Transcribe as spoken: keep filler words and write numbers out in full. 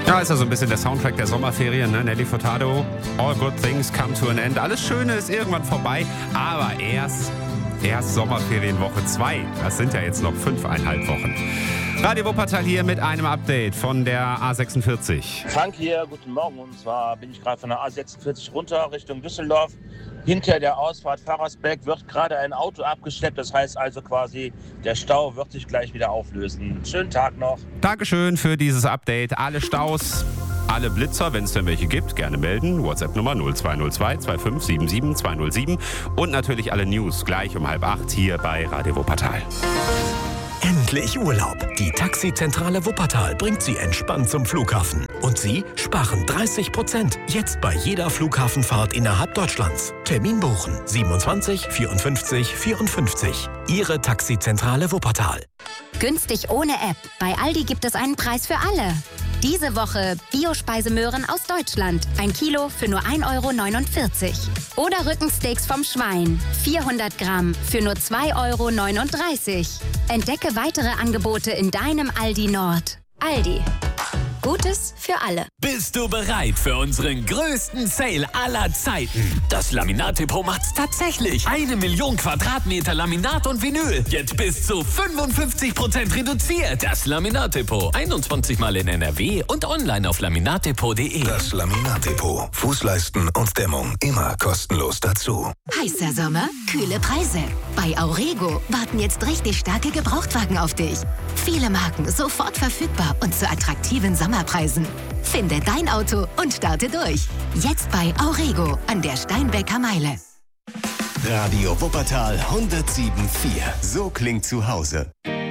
Ja, ist ja so ein bisschen der Soundtrack der Sommerferien, ne? Nelly Furtado, All Good Things Come to an End. Alles Schöne ist irgendwann vorbei, aber erst, erst Sommerferienwoche zwei. Das sind ja jetzt noch fünfeinhalb Wochen. Radio Wuppertal hier mit einem Update von der A sechsundvierzig. Frank hier, guten Morgen. Und zwar bin ich gerade von der A sechsundvierzig runter Richtung Düsseldorf. Hinter der Ausfahrt Pfarrersberg wird gerade ein Auto abgeschleppt. Das heißt also quasi, der Stau wird sich gleich wieder auflösen. Schönen Tag noch. Dankeschön für dieses Update. Alle Staus, alle Blitzer, wenn es denn welche gibt, gerne melden. WhatsApp-Nummer null zwei null zwei zwei fünf sieben sieben zwei null sieben. Und natürlich alle News gleich um halb acht hier bei Radio Wuppertal. Endlich Urlaub. Die Taxizentrale Wuppertal bringt Sie entspannt zum Flughafen. Und Sie sparen dreißig Prozent. Jetzt bei jeder Flughafenfahrt innerhalb Deutschlands. Termin buchen siebenundzwanzig vierundfünfzig vierundfünfzig. Ihre Taxizentrale Wuppertal. Günstig ohne App. Bei Aldi gibt es einen Preis für alle. Diese Woche Bio-Speisemöhren aus Deutschland. Ein Kilo für nur ein Euro neunundvierzig. Oder Rückensteaks vom Schwein. vierhundert Gramm für nur zwei Euro neununddreißig. Entdecke weitere Angebote in deinem Aldi Nord. Aldi. Gutes für alle. Bist du bereit für unseren größten Sale aller Zeiten? Das Laminat-Depot macht's tatsächlich. Eine Million Quadratmeter Laminat und Vinyl. Jetzt bis zu fünfundfünfzig Prozent reduziert. Das Laminat-Depot. einundzwanzig Mal in N R W und online auf laminatdepot punkt de. Das Laminat-Depot. Fußleisten und Dämmung immer kostenlos dazu. Heißer Sommer, kühle Preise. Bei Aurego warten jetzt richtig starke Gebrauchtwagen auf dich. Viele Marken sofort verfügbar und zu attraktiven Sommerpreisen. Finde dein Auto und starte durch. Jetzt bei Aurego an der Steinbecker Meile. Radio Wuppertal hundertsieben Komma vier. So klingt zu Hause.